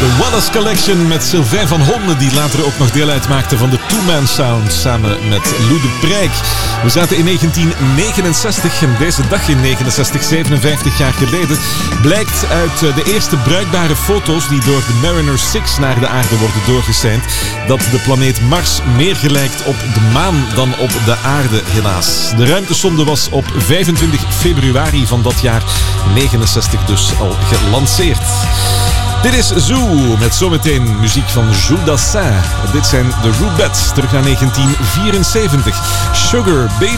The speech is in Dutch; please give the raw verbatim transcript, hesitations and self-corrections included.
De Wallace Collection met Sylvain van Honden, die later ook nog deel uitmaakte van de Two-Man Sound, samen met Lou de Prijk. We zaten in negentien negenenzestig en deze dag in negenenzestig, zevenenvijftig jaar geleden, blijkt uit de eerste bruikbare foto's die door de Mariner zes naar de aarde worden doorgeseind, dat de planeet Mars meer gelijkt op de maan dan op de aarde, helaas. De ruimtesonde was op vijfentwintig februari van dat jaar negenenzestig dus al gelanceerd. Dit is Zoo, met zometeen muziek van Jules Dassin. Dit zijn de Rubettes, terug naar negentien vierenzeventig. Sugar Baby.